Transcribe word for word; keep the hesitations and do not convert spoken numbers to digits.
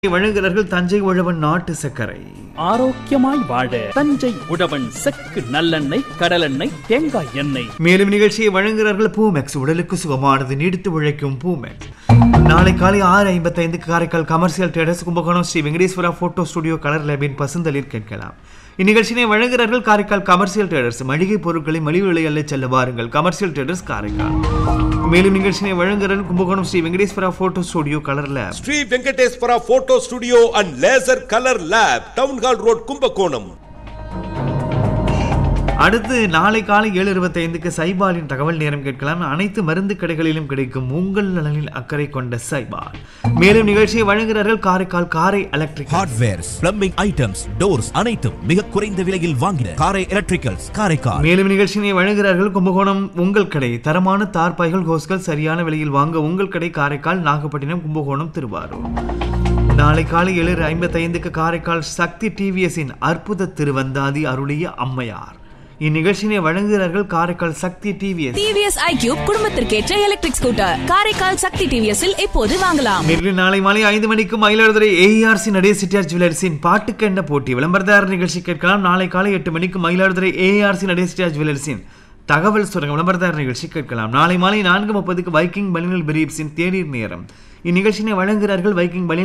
வழங்குகிறார்கள் தஞ்சை உழவன் நாட்டு சர்க்கரை. ஆரோக்கியமாய் வாழ தஞ்சை உழவன் செக்கு நல்லெண்ணெய், கடலெண்ணெய், தேங்காய் எண்ணெய். மேலும் நிகழ்ச்சியை வழங்குகிறார்கள் பூமெக்ஸ், உடலுக்கு சுகமானது, நீடித்து உழைக்கும் பூமெக்ஸ். நாளை காலை ஆறு ஐம்பத்தி ஐந்துக்கு Karaikal commercial traders, Kumbakonam Sri Venkateswara photo studio colour லேபின் பசுந்தளிர் கேட்கலாம். இந்நிகழ்ச்சியை வழங்குகிறார்கள் காரைக்கால் கமர்ஷியல் ட்ரேடர்ஸ், மளிகை பொருட்களை மலிவு விலையில் செல்ல வாருங்கள். Commercial traders Karaikal. மேலும் நிகழ்ச்சியை வழங்குகிறார்கள் Kumbakonam Sri Venkateswara photo studio colour lab. Sri Venkateswara photo studio and laser colour lab, town hall road, Kumbakonam. அடுத்து நாளை காலை ஏழு இருபத்தி ஐந்துக்கு சைபாலின் தகவல் நேரம் கேட்கலாம். அனைத்து மருந்து கடைகளிலும் கிடைக்கும் உங்கள் நலனில் அக்கறை கொண்ட சைபால். மேலும் நிகழ்ச்சியை வழங்குகிறார்கள் காரைக்கால் காரை electric hardwares, plumbing items, doors அனைத்தும் மிக குறைந்த விலையில் வாங்கின காரை எலக்ட்ரிக்கல்ஸ் காரைக்கால். மேலும் நிகழ்ச்சியை வழங்குகிறார்கள் கும்பகோணம் உங்கள் கடை, தரமான தார்பாய்கள் ஹோஸ்கள் சரியான விலையில் வாங்க உங்கள் கடை காரைக்கால், நாகப்பட்டினம், கும்பகோணம், திருவாரூர். நாளை காலை ஏழு ஐம்பத்தி ஐந்துக்கு காரைக்கால் சக்தி டிவிஎஸின் அற்புத திருவந்தாதி அருளிய அம்மையார். இந்நிகழ்ச்சியை வழங்குகிறார்கள் காரைக்கால் சக்தி TVS. TVS iQube குடும்பத்திற்கேற்ற electric scooter Karaikal சக்தி டிவிஎஸ்ஸில் இப்போது வாங்கலாம். மேலும் நாளை மாலை ஐந்து மணிக்கு மயிலாடுதுறை ஏஆர்சி நடே சிட்டியார் ஜுவல்லர்ஸின் பாட்டுக்கெண்ட போட்டி விளம்பரதாரர் நிகழ்ச்சி கேட்கலாம். நாளை காலை எட்டு மணிக்கு மயிலாடுதுறை ஏஆர்சி நடே சிட்டியார் ஜுவல்லர்ஸின் தகவல் சுரங்க விளம்பரதாரர் நிகழ்ச்சி கேட்கலாம். நாளை மாலை நான்கு முப்பதுக்கு வைக்கிங் பலினல் பிரீப்ஸின் தேநீர் நேரம். இந்நிகழ்ச்சியை வழங்குகிறார்கள் வைக்கிங் பலினல்